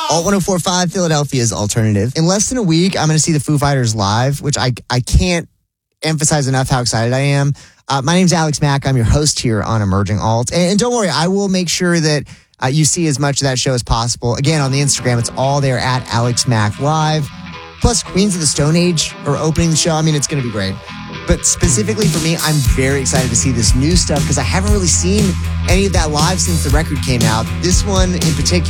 Alt 104.5, Philadelphia's alternative. In less than a week, I'm going to see the Foo Fighters live, which I can't emphasize enough how excited I am. My name's Alex Mack. I'm your host here on Emerging Alt. And don't worry, I will make sure that you see as much of that show as possible. Again, on the Instagram, it's all there at Alex Mack Live. Plus, Queens of the Stone Age are opening the show. I mean, it's going to be great. But specifically for me, I'm very excited to see this new stuff because I haven't really seen any of that live since the record came out. This one in particular,